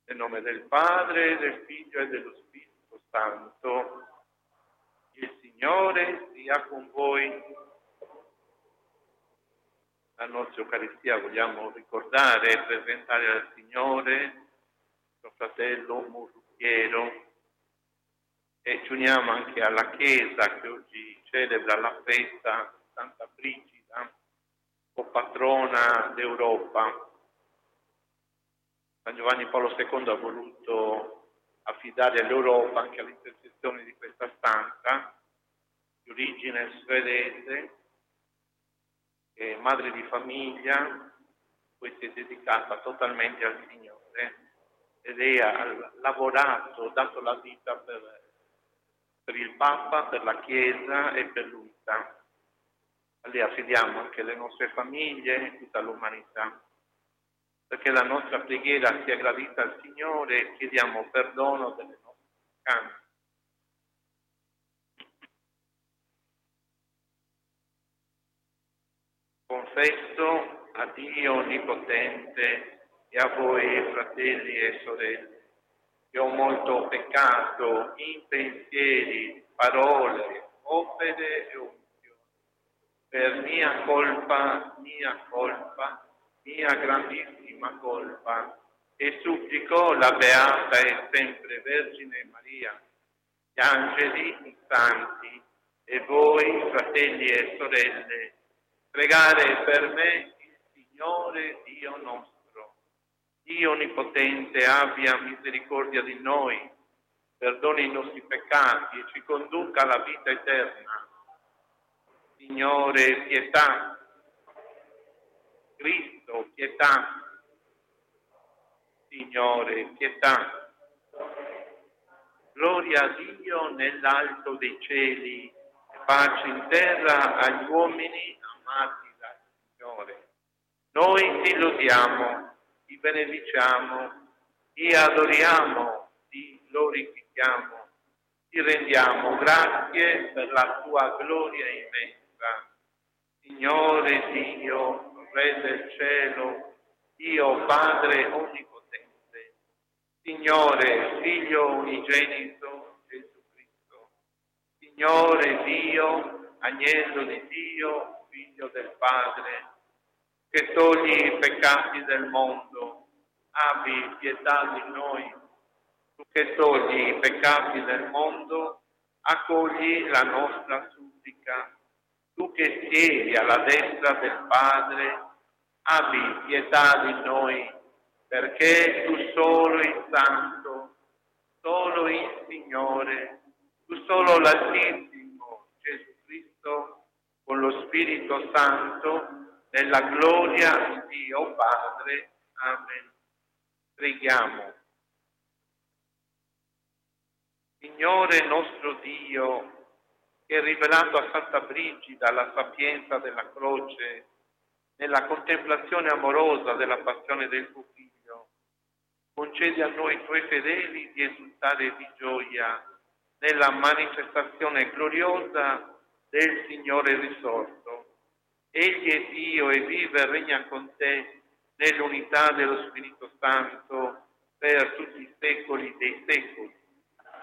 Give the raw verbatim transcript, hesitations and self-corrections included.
Nel nome del Padre, del Figlio e dello Spirito Santo. Il Signore sia con voi. La nostra Eucaristia vogliamo ricordare e presentare al Signore suo fratello Murrucchiero, e ci uniamo anche alla Chiesa che oggi celebra la festa di Santa Brigida, copatrona d'Europa. San Giovanni Paolo secondo ha voluto affidare l'Europa anche all'intercessione di questa santa, di origine svedese, che è madre di famiglia, poi si è dedicata totalmente al Signore ed è, ha lavorato, dato la vita per, per il Papa, per la Chiesa e per l'unità. A lei affidiamo anche le nostre famiglie e tutta l'umanità. Perché la nostra preghiera sia gradita al Signore, chiediamo perdono delle nostre mancanze. Confesso a Dio Onnipotente e a voi, fratelli e sorelle, che ho molto peccato in pensieri, parole, opere e omissioni. Per mia colpa, mia colpa, mia grandissima colpa, e supplico la Beata e sempre Vergine Maria, gli angeli, i santi e voi, fratelli e sorelle, pregare per me il Signore Dio nostro. Dio Onnipotente abbia misericordia di noi, perdoni i nostri peccati e ci conduca alla vita eterna. Signore, pietà. Cristo, pietà. Signore, pietà. Gloria a Dio nell'alto dei cieli e pace in terra agli uomini amati dal Signore. Noi ti lodiamo, ti benediciamo, ti adoriamo, ti glorifichiamo, ti rendiamo grazie per la tua gloria immensa. Signore Dio, Re del cielo, Dio Padre Onnipotente, Signore Figlio Unigenito Gesù Cristo, Signore Dio, Agnello di Dio, Figlio del Padre, che togli i peccati del mondo, abbi pietà di noi. Tu che togli i peccati del mondo, accogli la nostra supplica. Tu che siedi alla destra del Padre, abbi pietà di noi, perché tu solo il Santo, solo il Signore, tu solo l'Altissimo, Gesù Cristo, con lo Spirito Santo, nella gloria di Dio Padre. Amen. Preghiamo. Signore nostro Dio, che hai rivelato a Santa Brigida la sapienza della croce, nella contemplazione amorosa della passione del tuo Figlio, concedi a noi tuoi fedeli di esultare di gioia nella manifestazione gloriosa del Signore risorto. Egli è Dio e vive e regna con te nell'unità dello Spirito Santo per tutti i secoli dei secoli.